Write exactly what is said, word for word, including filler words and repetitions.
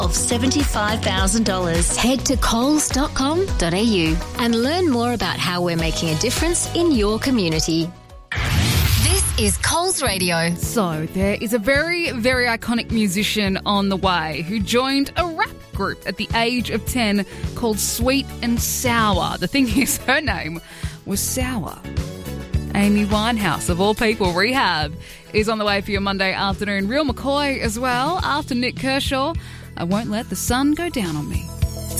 of seventy-five thousand dollars. Head to coles dot com dot a u and learn more about how we're making a difference in your community. This is Coles Radio. So there is a very, very iconic musician on the way who joined a rap group at the age of ten called Sweet and Sour. The thing is, her name was Sour. Amy Winehouse, of all people, Rehab, is on the way for your Monday afternoon. Real McCoy as well, after Nick Kershaw. I won't let the sun go down on me.